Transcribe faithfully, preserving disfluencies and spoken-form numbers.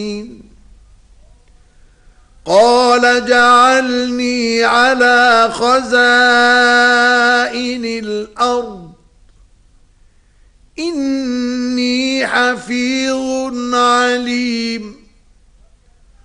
قال جعلني على خزائن الأرض إني حفيظ عليم